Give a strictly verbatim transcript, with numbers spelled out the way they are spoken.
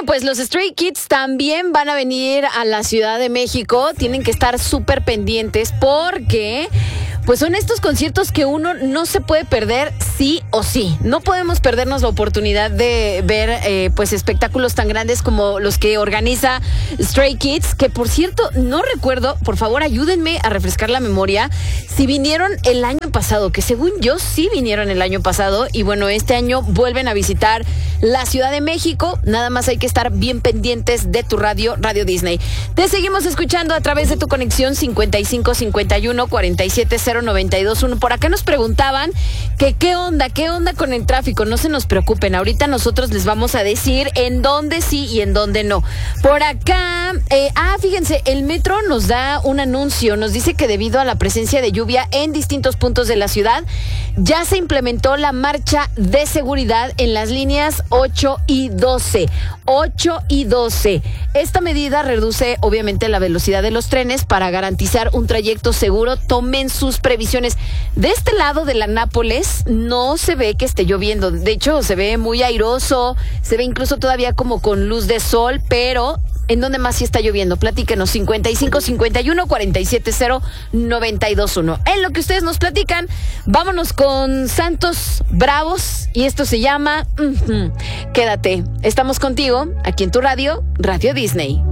pues los Stray Kids también van a venir a la Ciudad de México. Tienen que estar súper pendientes porque pues son estos conciertos que uno no se puede perder sí o sí. No podemos perdernos la oportunidad de ver eh, pues espectáculos tan grandes como los que organiza Stray Kids, que por cierto no recuerdo, por favor ayúdenme a refrescar la memoria, si vinieron el año pasado, que según yo sí vinieron el año pasado, y bueno, este año vuelven a visitar la Ciudad de México. Nada más hay que estar bien pendientes de tu radio, Radio Disney. Te seguimos escuchando a través de tu conexión cincuenta y cinco cincuenta y uno cuarenta y siete cero noventa y dos uno. Por acá nos preguntaban que qué onda, qué onda con el tráfico. No se nos preocupen, ahorita nosotros les vamos a decir en dónde sí y en dónde no. Por acá, eh, ah, fíjense, el metro nos da un anuncio, nos dice que debido a la presencia de lluvia en distintos puntos de la ciudad, ya se implementó la marcha de seguridad en las líneas ocho y doce. ocho y doce. Esta medida reduce obviamente la velocidad de los trenes para garantizar un trayecto seguro. Tomen sus previsiones. De este lado de la Nápoles no se ve que esté lloviendo. De hecho, se ve muy airoso, se ve incluso todavía como con luz de sol, pero ¿en dónde más sí está lloviendo? Platíquenos, cincuenta y cinco cincuenta y uno cuarenta y siete cero noventa y dos uno. En lo que ustedes nos platican, vámonos con Santos Bravos y esto se llama uh-huh. Quédate. Estamos contigo aquí en tu radio, Radio Disney.